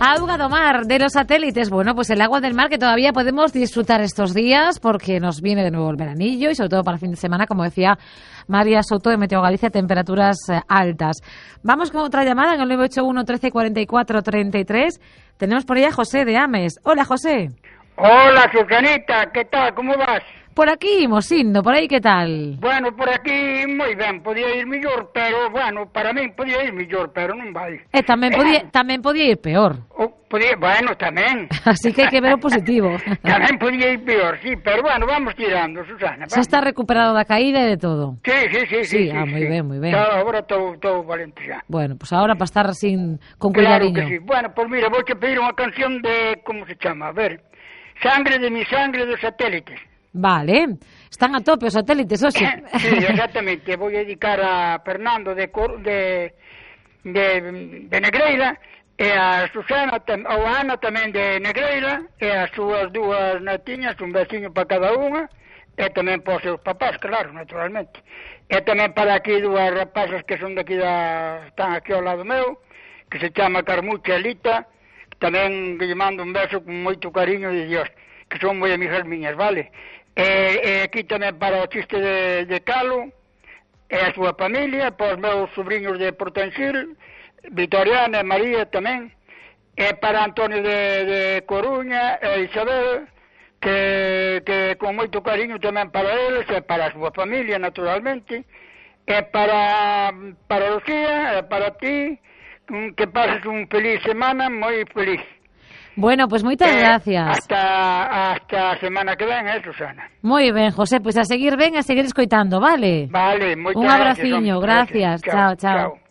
Auga do mar, de los satélites. Bueno, pues el agua del mar que todavía podemos disfrutar estos días porque nos viene de nuevo el veranillo y sobre todo para el fin de semana, como decía María Soto de Meteo Galicia, temperaturas altas. Vamos con otra llamada en el 981 13 44 33. Tenemos por ahí a José de Ames. Hola, José. Hola, Susanita, ¿qué tal? ¿Cómo vas? Por aquí, Mosindo, por aí que tal? Bueno, por aquí moi ben, podía ir mellor, pero, bueno, para min podía ir mellor, pero non vai. Tamén podía ir peor. Bueno, tamén. Así que hai que ver o positivo. Tamén podía ir peor, sí, pero, bueno, vamos tirando, Susana. Se está recuperado da caída e de todo. Sí. Moi ben, moi ben. Agora estou valente xa. Bueno, pues ahora para estar con claro cuidadiño. Que sí. Bueno, pues mira, vouche pedir unha canción de, como se chama, a ver, Sangre de mi sangre dos satélites. Vale, están a tope os satélites, hoxe. Sí, exactamente, vou dedicar a Fernando de Negreira e a Susana ou a Ana tamén de Negreira e as súas dúas netiñas, un veciño para cada unha e tamén para os seus papás, claro, naturalmente. E tamén para aquí dúas rapazas que son daqui están aquí ao lado meu, que se chama Carmucha e Lita, que tamén lle mando un beso con moito cariño de Dios, que son moi amigas miñas, vale? E aquí tamén para o chiste de Calo e a súa familia, para os meus sobrinhos de Portensil, Vitoriana e María tamén, e para Antonio de Coruña e Isabel, que con moito cariño tamén para eles e para a súa familia, naturalmente, e para Lucía e para ti, que pases un feliz semana, moi feliz. Bueno, pues moitas gracias. Hasta a semana que ven, Susana. Moi ben, José, pois a seguir ben, a seguir escoitando, vale? Vale, moitas gracias. Un abraciño, gracias. Chao.